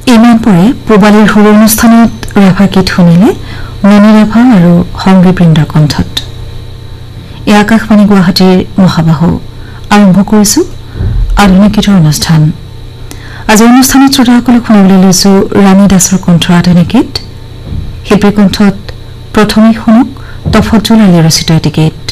ইমান পৰে পূবালীৰ সুৰ অনুষ্ঠানত ৰাভাৰ গীত শুনিলে ননী ৰাভা আৰু সংগী বৃন্দৰ কণ্ঠত। এই আকাশবাণী গুৱাহাটীৰ মহাবাহু আৰম্ভ কৰিছো আধুনিক গীতৰ অনুষ্ঠান। আজিৰ অনুষ্ঠানত শ্ৰোতাসকলক শুনিবলৈ লৈছো ৰাণী দাসৰ কণ্ঠৰ আধুনিক গীত। শিল্পীৰ কণ্ঠত প্ৰথমে শুনক তফজ্জুল আলীয়ে ৰচিত এটি গীত।